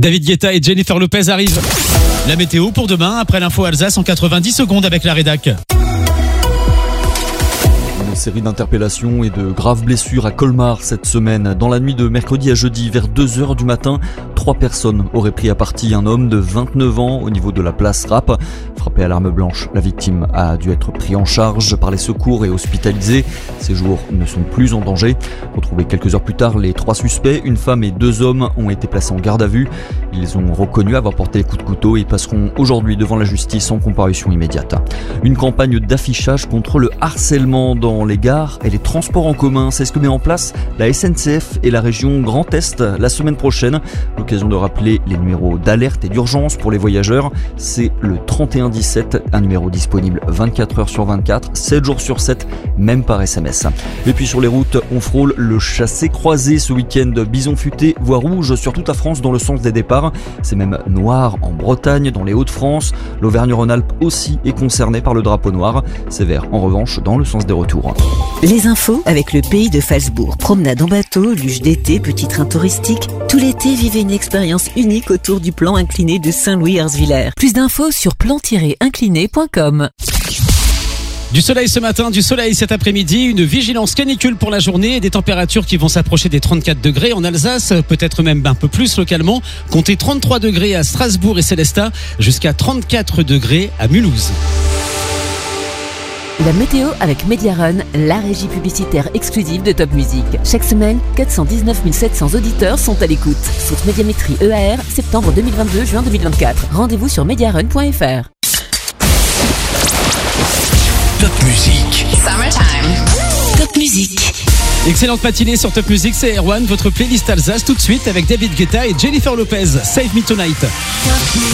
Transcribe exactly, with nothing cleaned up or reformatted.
David Guetta et Jennifer Lopez arrivent. La météo pour demain, après l'info Alsace en quatre-vingt-dix secondes avec la rédac. Une série d'interpellations et de graves blessures à Colmar cette semaine. Dans la nuit de mercredi à jeudi, vers deux heures du matin, trois personnes auraient pris à partie un homme de vingt-neuf ans au niveau de la place Rapp. Frappé à l'arme blanche, la victime a dû être prise en charge par les secours et hospitalisée. Ses jours ne sont plus en danger. Retrouvés quelques heures plus tard, les trois suspects, une femme et deux hommes, ont été placés en garde à vue. Ils ont reconnu avoir porté les coups de couteau et passeront aujourd'hui devant la justice en comparution immédiate. Une campagne d'affichage contre le harcèlement dans les gares et les transports en commun, c'est ce que met en place la S N C F et la région Grand Est la semaine prochaine. L'occasion de rappeler les numéros d'alerte et d'urgence pour les voyageurs. C'est le trente et un dix-sept, un numéro disponible vingt-quatre heures sur vingt-quatre, sept jours sur sept, même par S M S. Et puis sur les routes, on frôle le chassé-croisé ce week-end. Bison futé, voie rouge sur toute la France dans le sens des départs. C'est même noir en Bretagne, dans les Hauts-de-France. L'Auvergne-Rhône-Alpes aussi est concernée par le drapeau noir. C'est vert en revanche dans le sens des retours. Les infos avec le pays de Falsbourg. Promenade en bateau, luge d'été, petit train touristique. Tout l'été, vivez une expérience unique autour du plan incliné de Saint-Louis-Herzviller. Plus d'infos sur plan tiret incliné point com. Du soleil ce matin, du soleil cet après-midi, une vigilance canicule pour la journée et des températures qui vont s'approcher des trente-quatre degrés en Alsace, peut-être même un peu plus localement. Comptez trente-trois degrés à Strasbourg et Célestat, jusqu'à trente-quatre degrés à Mulhouse. La météo avec Mediarun, la régie publicitaire exclusive de Top Music. Chaque semaine, quatre cent dix-neuf mille sept cents auditeurs sont à l'écoute. Saute Médiamétrie E A R, septembre deux mille vingt-deux, juin deux mille vingt-quatre. Rendez-vous sur mediarun point f r. Top Music. Summertime. Top Music. Excellente matinée sur Top Music, c'est Erwan, votre playlist Alsace tout de suite avec David Guetta et Jennifer Lopez. Save Me Tonight.